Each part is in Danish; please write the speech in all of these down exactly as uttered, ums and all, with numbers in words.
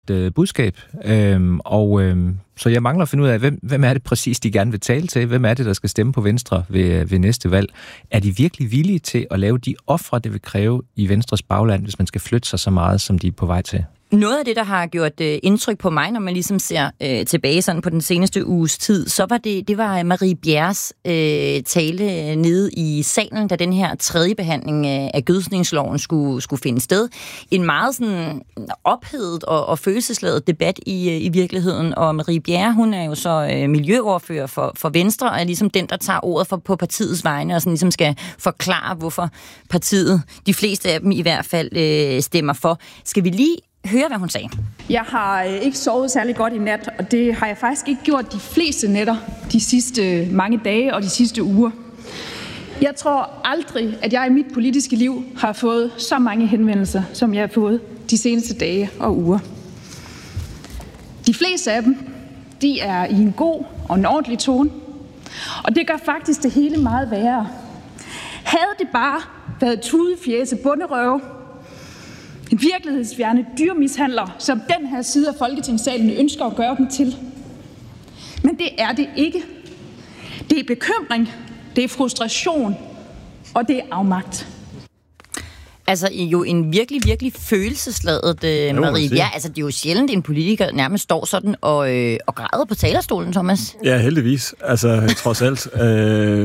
øh, budskab. Øhm, og øhm, så jeg mangler at finde ud af, hvem, hvem er det præcis, de gerne vil tale til? Hvem er det, der skal stemme på Venstre ved, ved næste valg? Er de virkelig villige til at lave de ofre, det vil kræve i Venstres bagland, hvis man skal flytte sig så meget, som de er på vej til? Noget af det, der har gjort øh, indtryk på mig, når man ligesom ser øh, tilbage sådan på den seneste uges tid, så var det, det var Marie Bjerres øh, tale nede i salen, da den her tredje behandling øh, af gødsningsloven skulle, skulle finde sted. En meget sådan ophedet og, og følelsesladet debat i, øh, i virkeligheden, og Marie Bjerre, hun er jo så øh, miljøordfører for, for Venstre, og er ligesom den, der tager ordet for, på partiets vegne, og sådan ligesom skal forklare, hvorfor partiet, de fleste af dem i hvert fald, øh, stemmer for. Skal vi lige høre, hvad hun sagde? Jeg har ikke sovet særlig godt i nat, og det har jeg faktisk ikke gjort de fleste nætter de sidste mange dage og de sidste uger. Jeg tror aldrig, at jeg i mit politiske liv har fået så mange henvendelser, som jeg har fået de seneste dage og uger. De fleste af dem, de er i en god og en ordentlig tone, og det gør faktisk det hele meget værre. Havde det bare været tudefjæse bunderøve, en virkelighedsfjerne dyrmishandler, som den her side af Folketingssalen ønsker at gøre dem til. Men det er det ikke. Det er bekymring, det er frustration, og det er afmagt. Altså jo en virkelig, virkelig følelsesladet øh, Marie Bjerre. Altså det er jo sjældent, en politiker nærmest står sådan og, øh, og græder på talerstolen, Thomas. Ja, heldigvis. Altså trods alt. øh...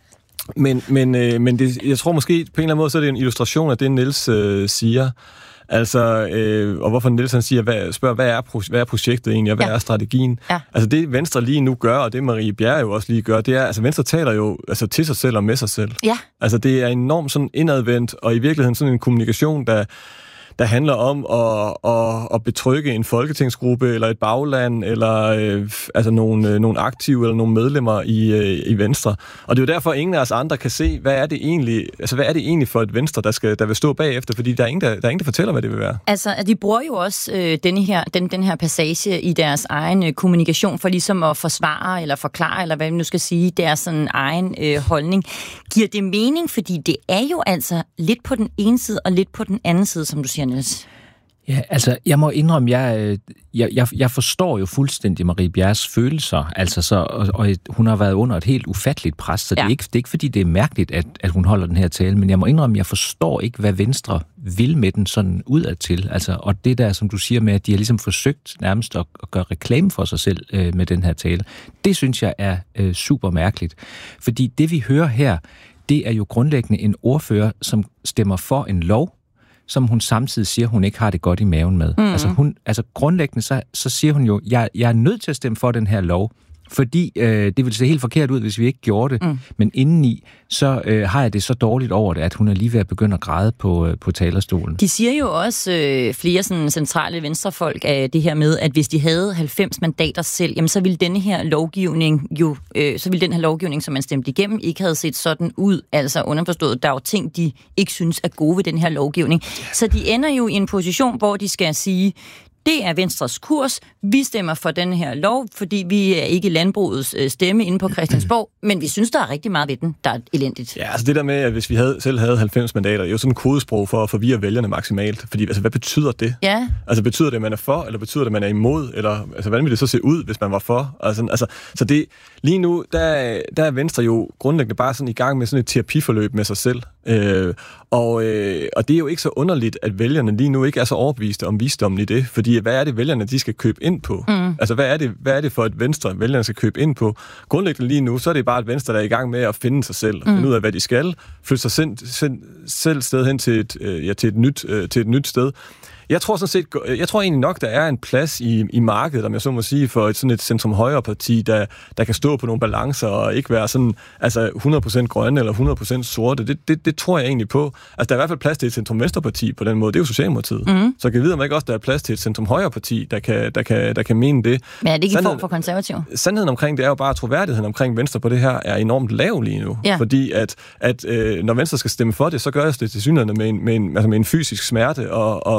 Men, men, øh, men det, jeg tror måske på en eller anden måde, så er det en illustration af det, Niels øh, siger. Altså, øh, og hvorfor Niels han siger, hvad, spørger, hvad er, pro, hvad er projektet egentlig, og hvad ja. er strategien? Ja. Altså det Venstre lige nu gør, og det Marie Bjerre jo også lige gør, det er, altså Venstre taler jo altså, til sig selv og med sig selv. Ja. Altså det er enormt sådan indadvendt, og i virkeligheden sådan en kommunikation, der der handler om at, at, at betrygge en folketingsgruppe, eller et bagland, eller øh, altså nogle, øh, nogle aktive, eller nogle medlemmer i, øh, i Venstre. Og det er jo derfor, at ingen af os andre kan se, hvad er det egentlig, altså, hvad er det egentlig for et Venstre, der, skal, der vil stå bagefter, fordi der er ingen, der, der, er ingen, der fortæller, hvad det vil være. Altså, de bruger jo også øh, denne her, den, den her passage i deres egen øh, kommunikation, for ligesom at forsvare, eller forklare, eller hvad vi nu skal sige, deres sådan egen øh, holdning. Giver det mening? Fordi det er jo altså lidt på den ene side, og lidt på den anden side, som du siger, Niels. Ja, altså, jeg må indrømme, jeg, jeg, jeg, jeg forstår jo fuldstændig Marie Bjerres følelser, altså så, og, og hun har været under et helt ufatteligt pres, så ja. det, er ikke, det er ikke fordi, det er mærkeligt, at, at hun holder den her tale, men jeg må indrømme, jeg forstår ikke, hvad Venstre vil med den sådan udadtil, altså, og det der, som du siger med, at de har ligesom forsøgt nærmest at, at gøre reklame for sig selv øh, med den her tale, det synes jeg er øh, super mærkeligt, fordi det vi hører her, det er jo grundlæggende en ordfører, som stemmer for en lov, som hun samtidig siger, hun ikke har det godt i maven med. Mm. Altså, hun, altså grundlæggende, så, så siger hun jo, jeg, jeg er nødt til at stemme for den her lov, fordi øh, det ville se helt forkert ud, hvis vi ikke gjorde det. Mm. Men indeni, så øh, har jeg det så dårligt over det, at hun er lige ved at begynde at græde på, øh, på talerstolen. De siger jo også, øh, flere sådan centrale venstrefolk, af det her med, at hvis de havde halvfems mandater selv, jamen, så ville denne her lovgivning jo, øh, så ville den her lovgivning, som man stemte igennem, ikke have set sådan ud. Altså underforstået, der er jo ting, de ikke synes er gode ved den her lovgivning. Så de ender jo i en position, hvor de skal sige, det er Venstres kurs. Vi stemmer for den her lov, fordi vi er ikke landbrugets stemme inde på Christiansborg, men vi synes, der er rigtig meget ved den, der er elendigt. Ja, altså det der med, at hvis vi havde, selv havde halvfems mandater, det er jo sådan en kodesprog for at forvirre vælgerne maksimalt. Fordi, altså, hvad betyder det? Ja. Altså, betyder det, at man er for, eller betyder det, at man er imod? Eller, altså, hvordan vil det så se ud, hvis man var for? Altså, altså så det, lige nu, der, der er Venstre jo grundlæggende bare sådan i gang med sådan et terapiforløb med sig selv. Øh, og, øh, og det er jo ikke så underligt, at vælgerne lige nu ikke er så overbeviste om visdommen i det, fordi hvad er det, vælgerne de skal købe ind på? Mm. Altså, hvad er, det, hvad er det for et Venstre, vælgerne skal købe ind på? Grundlæggende lige nu, så er det bare et Venstre, der er i gang med at finde sig selv, og finde mm. ud af, hvad de skal, flytte sig selv, selv, selv sted hen til et, øh, ja, til et, nyt, øh, til et nyt sted. Jeg tror sådan set, jeg tror egentlig nok, der er en plads i, i markedet, om jeg så må sige, for et sådan et centrum-højre-parti, der, der kan stå på nogle balancer og ikke være sådan, altså hundrede procent grønne eller hundrede procent sorte. Det, det, det tror jeg egentlig på. Altså, der er i hvert fald plads til et centrum-venstre-parti på den måde. Det er jo Socialdemokratiet. Mm. Så jeg kan vide, om ikke også der er plads til et centrum-højre-parti, der kan, der, kan, der kan mene det. Men er det ikke en form for konservativ? Sandheden omkring det er jo bare, at troværdigheden omkring Venstre på det her er enormt lav lige nu. Ja. Fordi at, at øh, når Venstre skal stemme for det, så gør det til synligheden med en, med en, altså med en fysisk smerte og, og sådan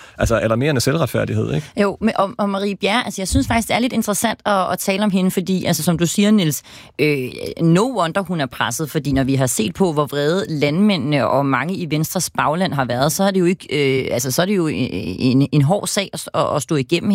altså alarmerende selvretfærdighed, ikke? Jo, men, og, og Marie Bjerre, altså jeg synes faktisk, det er lidt interessant at, at tale om hende, fordi, altså som du siger, Niels, øh, no wonder hun er presset, fordi når vi har set på, hvor vrede landmændene og mange i Venstres bagland har været, så er det jo ikke, øh, altså så er det jo en, en hård sag at, at stå igennem